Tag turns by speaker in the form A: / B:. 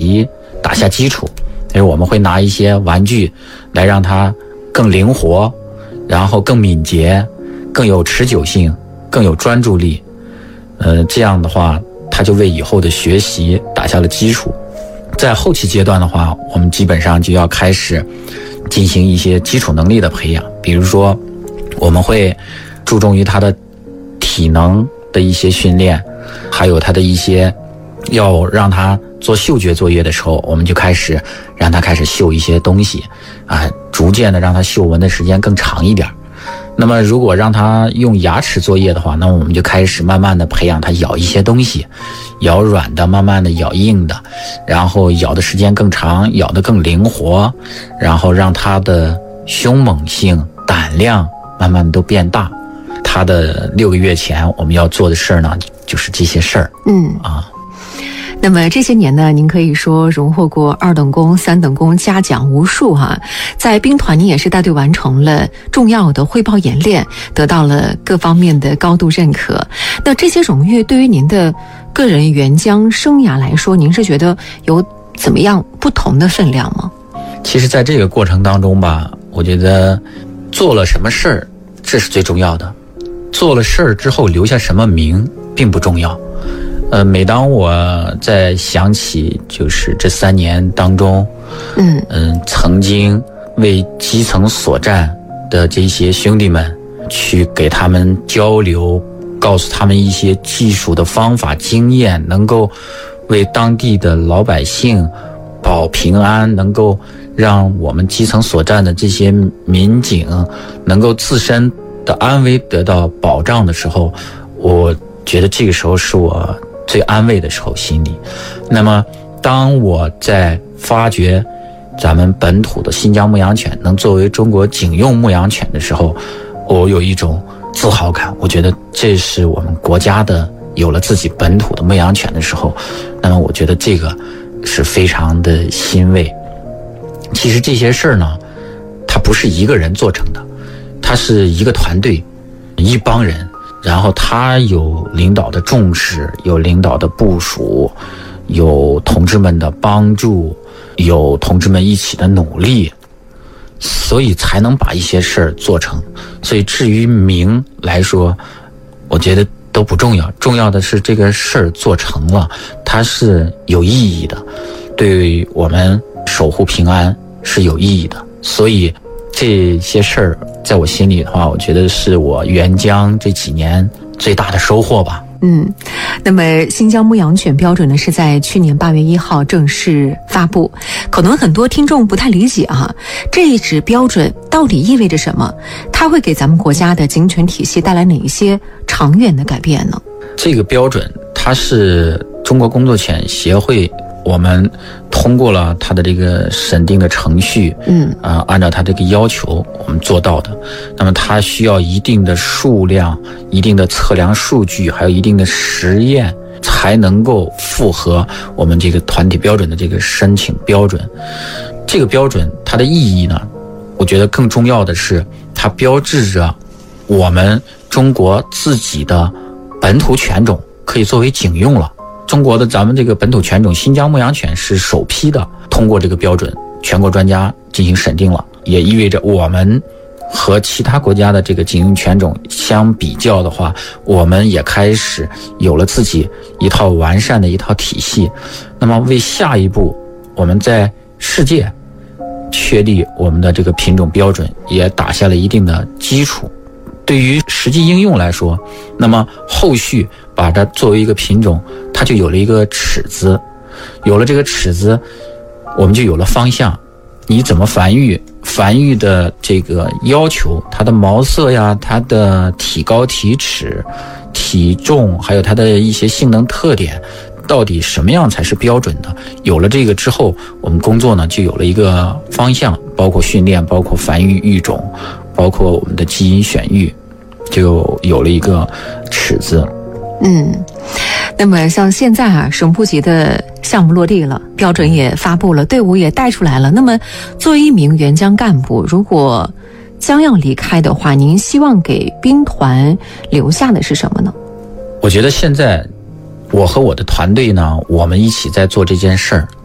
A: 习打下基础。所以我们会拿一些玩具来让它更灵活，然后更敏捷，更有持久性，更有专注力。这样的话它就为以后的学习打下了基础。在后期阶段的话，我们基本上就要开始进行一些基础能力的培养，比如说我们会注重于他的体能的一些训练，还有他的一些要让他做嗅觉作业的时候，我们就开始让他开始嗅一些东西逐渐的让他嗅闻的时间更长一点。那么如果让他用牙齿作业的话，那么我们就开始慢慢的培养他咬一些东西，咬软的，慢慢的咬硬的，然后咬的时间更长，咬得更灵活，然后让他的凶猛性、胆量慢慢都变大。他的6个月前我们要做的事儿呢，就是这些事儿。
B: 那么这些年呢，您可以说荣获过2等功、3等功嘉奖无数在兵团您也是带队完成了重要的汇报演练，得到了各方面的高度认可。那这些荣誉对于您的个人援疆生涯来说，您是觉得有怎么样不同的分量吗？
A: 其实在这个过程当中吧，我觉得做了什么事儿，这是最重要的。做了事儿之后留下什么名并不重要。每当我在想起就是这3年当中曾经为基层所战的这些兄弟们去给他们交流，告诉他们一些技术的方法经验，能够为当地的老百姓保平安，能够让我们基层所战的这些民警能够自身的安危得到保障的时候，我觉得这个时候是我最安慰的时候，心里。那么当我在发掘咱们本土的新疆牧羊犬能作为中国警用牧羊犬的时候，我有一种自豪感，我觉得这是我们国家的有了自己本土的牧羊犬的时候，那么我觉得这个是非常的欣慰。其实这些事儿呢，它不是一个人做成的，它是一个团队，一帮人，然后他有领导的重视，有领导的部署，有同志们的帮助，有同志们一起的努力，所以才能把一些事儿做成。所以至于名来说，我觉得都不重要，重要的是这个事儿做成了，它是有意义的，对我们守护平安是有意义的。所以这些事儿在我心里的话，我觉得是我援疆这几年最大的收获吧。
B: 那么新疆牧羊犬标准呢，是在去年8月1号正式发布。可能很多听众不太理解这一纸标准到底意味着什么？它会给咱们国家的警犬体系带来哪一些长远的改变呢？
A: 这个标准它是中国工作犬协会，我们通过了它的这个审定的程序，按照它这个要求我们做到的。那么它需要一定的数量、一定的测量数据，还有一定的实验，才能够符合我们这个团体标准的这个申请标准。这个标准它的意义呢，我觉得更重要的是它标志着我们中国自己的本土犬种可以作为警用了。中国的咱们这个本土犬种新疆牧羊犬是首批的通过这个标准，全国专家进行审定了，也意味着我们和其他国家的这个警用犬种相比较的话，我们也开始有了自己一套完善的一套体系。那么为下一步我们在世界确立我们的这个品种标准也打下了一定的基础。对于实际应用来说，那么后续把它作为一个品种，它就有了一个尺子，有了这个尺子，我们就有了方向。你怎么繁育，繁育的这个要求，它的毛色呀，它的体高体尺、体重，还有它的一些性能特点，到底什么样才是标准的？有了这个之后，我们工作呢就有了一个方向，包括训练，包括繁育育种，包括我们的基因选育，就有了一个尺子。
B: 那么像现在省部级的项目落地了，标准也发布了，队伍也带出来了。那么作为一名援疆干部，如果将要离开的话，您希望给兵团留下的是什么呢？
A: 我觉得现在我和我的团队呢，我们一起在做这件事儿，